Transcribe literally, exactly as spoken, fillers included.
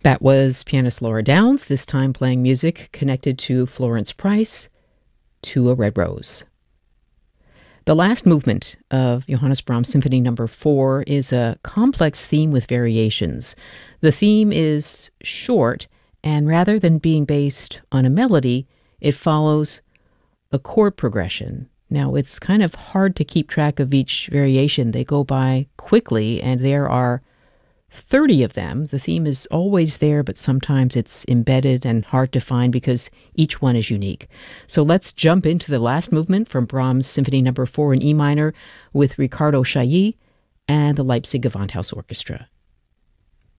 That was pianist Laura Downs, this time playing music connected to Florence Price, To a Red Rose. The last movement of Johannes Brahms Symphony Number four is a complex theme with variations. The theme is short, and rather than being based on a melody, it follows a chord progression. Now, it's kind of hard to keep track of each variation. They go by quickly, and there are thirty of them. The theme is always there, but sometimes it's embedded and hard to find because each one is unique. So let's jump into the last movement from Brahms Symphony Number four in E minor with Riccardo Chailly and the Leipzig Gewandhaus Orchestra.